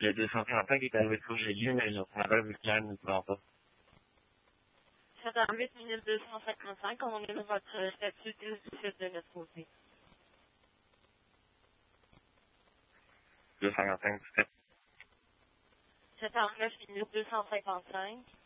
Le 255 est arrivé trop, j'ai lu, mais notre appel musculaire ne prend pas. 7h08 minutes 255, on est dans votre statut 10-17 de notre côté. 255, 7h09 minutes 255.